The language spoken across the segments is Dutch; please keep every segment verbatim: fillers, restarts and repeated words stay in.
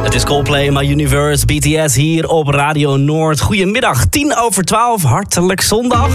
Het is Coldplay, My Universe, B T S hier op Radio Noord. Goedemiddag, tien over twaalf, hartelijk zondag.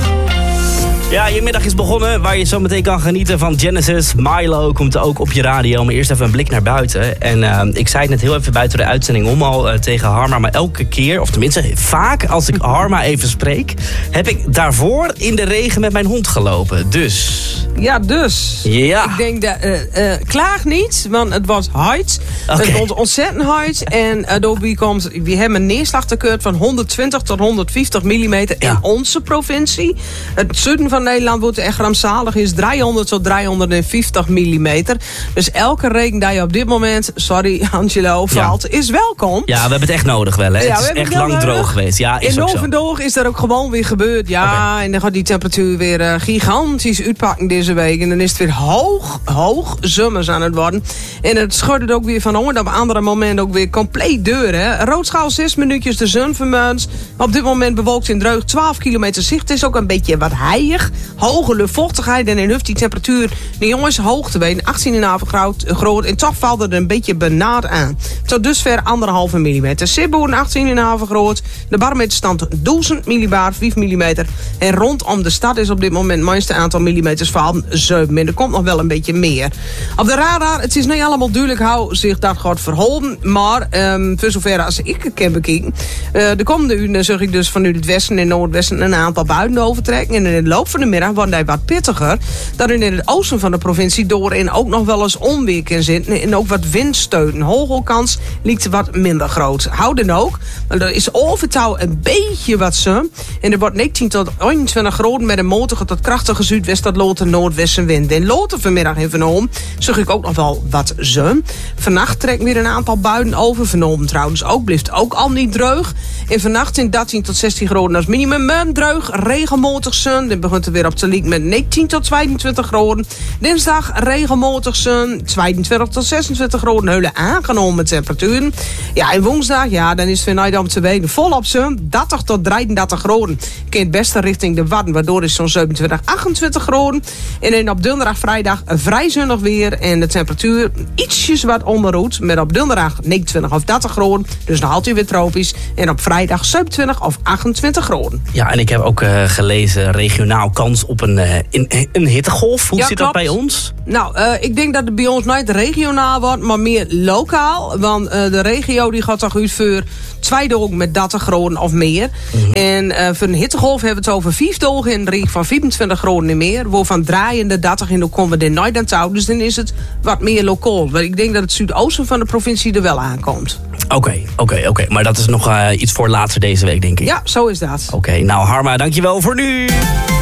Ja, je middag is begonnen, waar je zo meteen kan genieten van Genesis. Milo komt ook op je radio, maar eerst even een blik naar buiten. En uh, ik zei het net heel even buiten de uitzending om al uh, tegen Harma. Maar elke keer, of tenminste vaak als ik Harma even spreek, heb ik daarvoor in de regen met mijn hond gelopen. Dus... Ja, dus. Ja. Ik denk dat... Uh, uh, klaag niet, want het was hard. Okay. Het was ontzettend hard. En uh, daarbij komt... We hebben een neerslagtekort van honderdtwintig tot honderdvijftig millimeter ja. in onze provincie. Het zuiden van Nederland wordt echt rampzalig. Is driehonderd tot driehonderdvijftig millimeter. Dus elke regen die je op dit moment... Sorry, Angelo, valt, ja. is welkom. Ja, we hebben het echt nodig wel, hè? Ja, het is echt lang nodig. droog geweest. Ja, is in ook zo. Novendoog is dat ook gewoon weer gebeurd. Ja, okay. En dan gaat die temperatuur weer uh, gigantisch uitpakken deze week. En dan is het weer hoog, hoog zomers aan het worden. En het schudde ook weer van onder. Op andere momenten ook weer compleet deur, hè? Roodschaal zes minuutjes, de zon vermunt. Op dit moment bewolkt in Dreug twaalf kilometer zicht. Het is ook een beetje wat heilig. Hoge luchtvochtigheid en in huft die temperatuur. Nee jongens, hoogteween achttien komma vijf groot. En toch valt het een beetje benard aan. Tot dusver anderhalve millimeter. Sibboen achttien komma vijf groot. De barometerstand duizend millibar, vijf millimeter. En rondom de stad is op dit moment het meeste aantal millimeters van zeven. En er komt nog wel een beetje meer. Op de radar, het is niet allemaal duidelijk hoe zich dat gaat verholpen. Maar um, voor zover als ik het kan bekijken. Uh, de komende uren zag ik dus vanuit het westen en noordwesten een aantal buien overtrekken. En in de loop van de middag wordt hij wat pittiger. Dat er in het oosten van de provincie door en ook nog wel eens onweer kan zitten. En ook wat windsteun. Hogelkans ligt wat minder groot. Houden ook. Er is overtouw een beetje wat zon. En er wordt negentien tot eenentwintig graden met een motorige tot krachtige zuidwest tot loten noordwestenwind. En loten vanmiddag in Venoom zag ik ook nog wel wat zon. Vannacht trekt weer een aantal buien over Venoom trouwens ook. Blijft ook al niet dreug. En vannacht in dertien tot zestien graden als minimum. Um, dreug, regenmotig zon. Dan begint er weer op te liek met negentien tot tweeëntwintig graden. Dinsdag regenmotig zon. tweeëntwintig tot zesentwintig graden. Hele aangenomen temperaturen. Ja, en woensdag, ja, dan is het weer om te weken volop zon. dertig tot drieëndertig graden. Kan het beste richting de Wadden, waardoor is zo'n zevenentwintig, achtentwintig graden. En dan op donderdag, vrijdag vrij zonnig weer. En de temperatuur ietsjes wat onderhoed. Met op donderdag negenentwintig of dertig graden. Dus nog altijd weer tropisch. En op vrijdag zevenentwintig of achtentwintig graden. Ja, en ik heb ook uh, gelezen regionaal kans op een, uh, een, een hittegolf. Hoe ja, zit klopt. dat bij ons? Nou, uh, ik denk dat het bij ons niet regionaal wordt, maar meer lokaal. Want uh, de regio die gaat toch uit voor twee dagen met dertig graden of meer. Mm-hmm. En uh, voor een hittegolf hebben we het over vijf dagen in de regio van vijfentwintig graden en meer. Waarvan draaien de dertig en dan komen we er nooit aan touw. Dus dan is het wat meer lokaal. Maar ik denk dat het zuidoosten van de provincie er wel aankomt. Oké, okay, oké, okay, oké. Okay. Maar dat is nog uh, iets voor later deze week, denk ik. Ja, zo is dat. Oké, okay, nou Harma, dankjewel voor nu.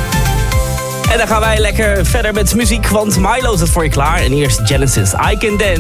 En dan gaan wij lekker verder met muziek, want Milo is het voor je klaar. En eerst Genesis, I Can Dance.